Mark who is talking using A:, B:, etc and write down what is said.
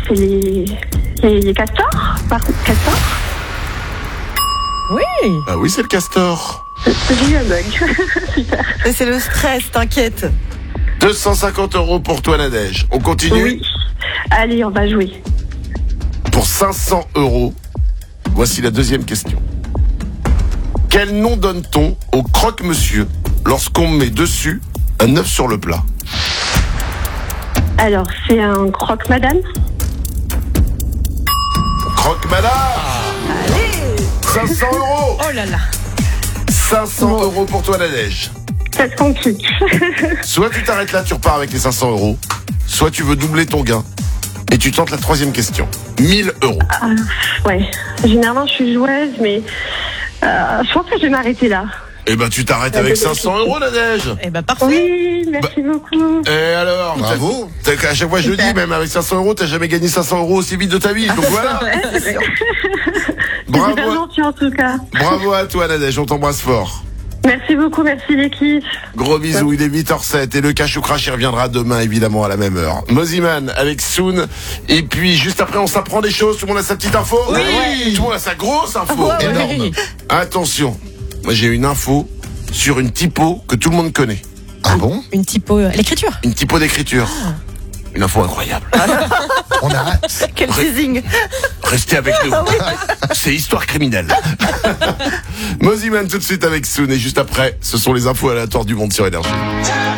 A: c'est les castors. Par contre, castors.
B: Oui.
C: Ah oui, c'est le castor.
A: J'ai eu un bug. Super.
B: Mais c'est le stress, t'inquiète.
C: 250 € pour toi, Nadège. On continue?
A: Oui. Allez, on va jouer.
C: Pour 500 €, voici la deuxième question. Quel nom donne-t-on au croque-monsieur lorsqu'on met dessus un œuf sur le plat?
A: Alors, c'est un croque-madame.
C: Croque-madame.
B: Allez.
C: 500 €.
B: Oh là là.
C: 500 € pour toi, Nadège.
A: Ça se complique.
C: Soit tu t'arrêtes là, tu repars avec les 500 €, soit tu veux doubler ton gain et tu tentes la troisième question. 1000 €.
A: Ouais. Généralement, je suis joueuse, mais je pense que je vais m'arrêter là.
C: Eh ben, tu t'arrêtes avec 500 €, Nadège.
B: Eh ben parfait.
A: Oui, merci beaucoup.
C: Et alors,
D: Bravo.
C: à chaque fois je le dis, même avec 500 €, t'as jamais gagné 500 € aussi vite de ta vie. Donc voilà.
A: C'est super
C: Bravo,
A: gentil en tout cas.
C: bravo à toi, Nadège. On t'embrasse fort.
A: Merci beaucoup, merci l'équipe.
C: Gros bisous, il est 8h07 et le cash ou crash il reviendra demain évidemment à la même heure. Moziman avec Soon et puis juste après on s'apprend des choses, tout le monde a sa petite info.
B: Oui.
C: Tout le monde a sa grosse info.
B: Ouais,
D: Énorme.
B: oui.
C: Attention, moi j'ai une info sur une typo que tout le monde connaît.
D: Ah bon?
B: Une typo, l'écriture.
C: Une typo d'écriture. Une info incroyable.
D: On arrête.
B: Quel teasing.
C: Restez avec nous. C'est histoire criminelle. Moziman tout de suite avec Soon et juste après, ce sont les infos aléatoires du monde sur Énergie.